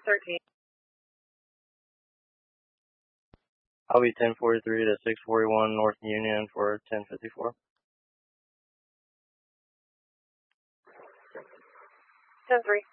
13. I'll be 1043 to 641 North Union for 1054. 10-3.